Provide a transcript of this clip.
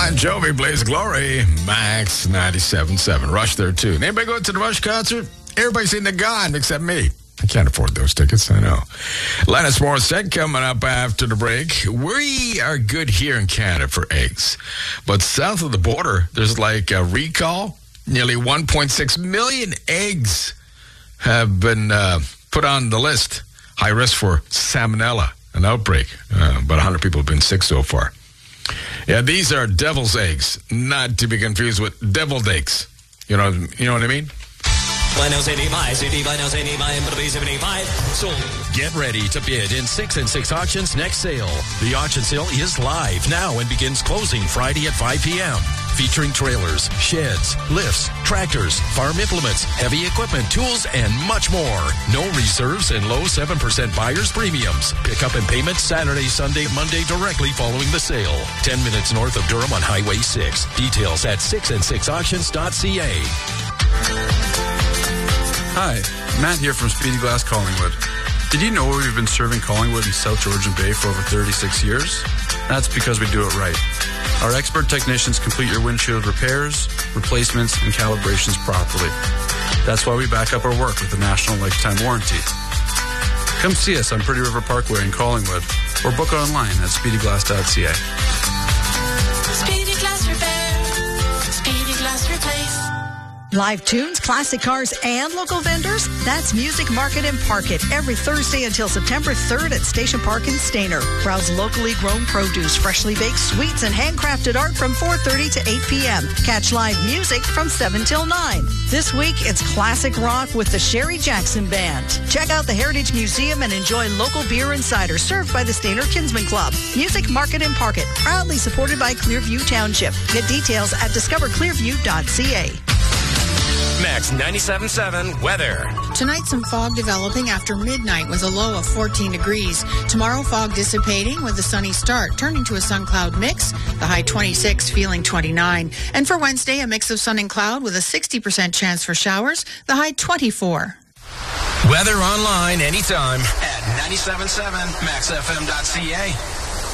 Bon Jovi, Blaze Glory, Max 97.7. Rush there, too. Anybody go to the Rush concert? Everybody's in the gone except me. I can't afford those tickets, I know. Lennox Morissette coming up after the break. We are good here in Canada for eggs. But south of the border, there's like a recall. Nearly 1.6 million eggs have been put on the list. High risk for salmonella, an outbreak. About 100 people have been sick so far. Yeah, these are devil's eggs, not to be confused with deviled eggs. You know what I mean? Get ready to bid in 6 and 6 Auctions next sale. The auction sale is live now and begins closing Friday at 5 p.m. Featuring trailers, sheds, lifts, tractors, farm implements, heavy equipment, tools, and much more. No reserves and low 7% buyer's premiums. Pick up and payment Saturday, Sunday, Monday directly following the sale. 10 minutes north of Durham on Highway 6. Details at 6and6auctions.ca. Hi, Matt here from Speedy Glass Collingwood. Did you know we've been serving Collingwood and South Georgian Bay for over 36 years? That's because we do it right. Our expert technicians complete your windshield repairs, replacements, and calibrations properly. That's why we back up our work with a national lifetime warranty. Come see us on Pretty River Parkway in Collingwood or book online at speedyglass.ca. Speedy Glass Repair. Speedy Glass Replace. Live tunes, classic cars, and local vendors? That's Music Market and Park It every Thursday until September 3rd at Station Park in Stayner. Browse locally grown produce, freshly baked sweets, and handcrafted art from 4:30 to 8 p.m. Catch live music from 7 till 9. This week, it's classic rock with the Sherry Jackson Band. Check out the Heritage Museum and enjoy local beer and cider served by the Stayner Kinsman Club. Music Market and Park It, proudly supported by Clearview Township. Get details at discoverclearview.ca. Max 97.7 weather. Tonight, some fog developing after midnight with a low of 14 degrees. Tomorrow, fog dissipating with a sunny start, turning to a sun-cloud mix. The high 26, feeling 29. And for Wednesday, a mix of sun and cloud with a 60% chance for showers. The high 24. Weather online anytime at 97.7maxfm.ca.